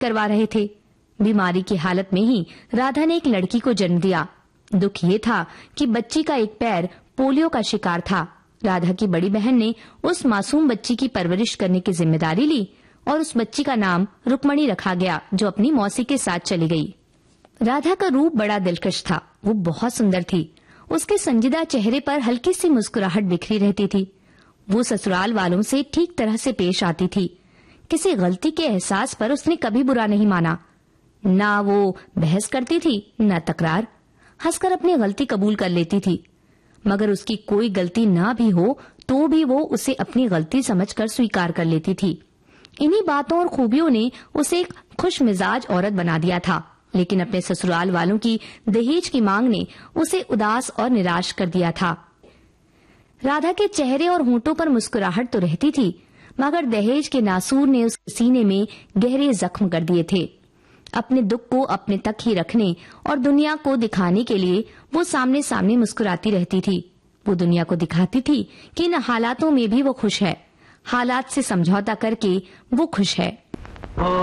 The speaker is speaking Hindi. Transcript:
करवा रहे थे। बीमारी की हालत में ही राधा ने एक लड़की को जन्म दिया। दुख ये था कि बच्ची का एक पैर पोलियो का शिकार था। राधा की बड़ी बहन ने उस मासूम बच्ची की परवरिश करने की जिम्मेदारी ली और उस बच्ची का नाम रुक्मणी रखा गया, जो अपनी मौसी के साथ चली गई। राधा का रूप बड़ा दिलकश था। वो बहुत सुंदर थी। उसके संजीदा चेहरे पर हल्की सी मुस्कुराहट बिखरी रहती थी। वो ससुराल वालों से ठीक तरह से पेश आती थी। किसी गलती के एहसास पर उसने कभी बुरा नहीं माना। ना वो बहस करती थी, न तकरार। हंसकर अपनी गलती कबूल कर लेती थी। मगर उसकी कोई गलती ना भी हो तो भी वो उसे अपनी गलती समझकर स्वीकार कर लेती थी। इन्हीं बातों और खूबियों ने उसे एक खुश मिजाज औरत बना दिया था। लेकिन अपने ससुराल वालों की दहेज की मांग ने उसे उदास और निराश कर दिया था। राधा के चेहरे और होंठों पर मुस्कुराहट तो रहती थी, मगर दहेज के नासूर ने उसके सीने में गहरे जख्म कर दिए थे। अपने दुख को अपने तक ही रखने और दुनिया को दिखाने के लिए वो सामने सामने मुस्कुराती रहती थी। वो दुनिया को दिखाती थी कि इन हालातों में भी वो खुश है। हालात से समझौता करके वो खुश है।